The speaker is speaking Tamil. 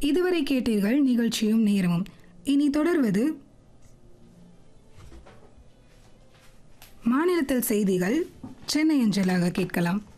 இதுவரை கேட்டீர்கள் நிகழ்ச்சியும் நேரமும். இனி தொடர்வது மாநிலத்தில் செய்திகள் சென்னை அஞ்சலாக கேட்கலாம்.